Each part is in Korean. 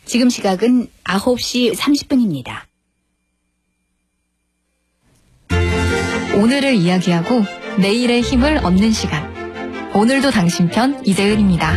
지금 시각은 9시 30분입니다. 오늘을 이야기하고 내일의 힘을 얻는 시간. 오늘도 당신 편 이재은입니다.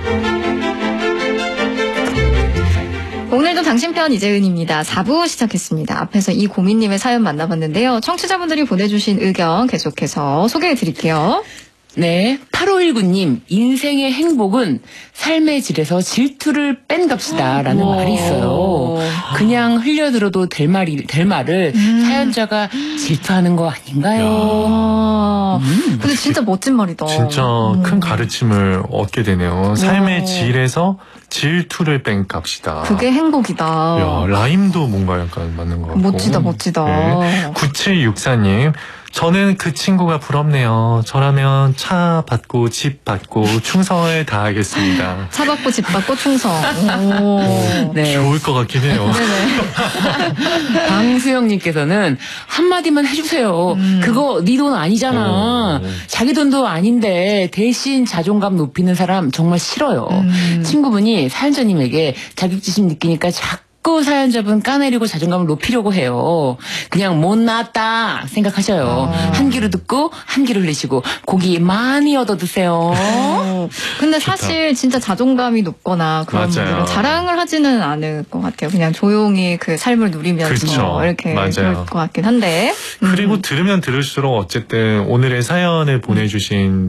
오늘도 당신 편 이재은입니다. 4부 시작했습니다. 앞에서 이고민님의 사연 만나봤는데요. 청취자분들이 보내주신 의견 계속해서 소개해드릴게요. 네, 8519님, 인생의 행복은 삶의 질에서 질투를 뺀갑시다 라는 말이 있어요. 그냥 흘려들어도 될 말을 사연자가 질투하는 거 아닌가요? 근데 진짜 멋진 말이다. 진짜 큰 가르침을 얻게 되네요. 삶의 질에서 질투를 뺀갑시다. 그게 행복이다. 야, 라임도 뭔가 약간 맞는 것 같고. 멋지다. 네. 9764님. 저는 그 친구가 부럽네요. 저라면 차 받고 집 받고 충성을 다하겠습니다. 차 받고 집 받고 충성. 네. 좋을 것 같긴 해요. 방수영님께서는 한마디만 해주세요. 그거 네 돈 아니잖아. 자기 돈도 아닌데 대신 자존감 높이는 사람 정말 싫어요. 친구분이 사연자님에게 자격지심 느끼니까 자꾸 사연자분 까내리고 자존감을 높이려고 해요. 그냥 못 나왔다 생각하셔요. 한 귀로 듣고 한 귀로 흘리시고 고기 많이 얻어 드세요. 근데 사실 진짜 자존감이 높거나 그런 맞아요. 분들은 자랑을 하지는 않을 것 같아요. 그냥 조용히 그 삶을 누리면서 그쵸. 이렇게 맞아요. 그럴 것 같긴 한데. 그리고 들으면 들을수록 어쨌든 오늘의 사연을 보내주신